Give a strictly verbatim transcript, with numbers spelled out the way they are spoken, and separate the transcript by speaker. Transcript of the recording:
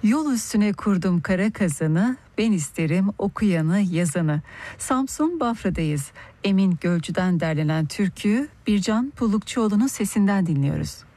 Speaker 1: Yol üstüne kurdum kara kazanı, ben isterim okuyanı yazanı. Samsun Bafra'dayız. Emin Gölcü'den derlenen türküyü Bircan Pullukçuoğlu'nun sesinden dinliyoruz.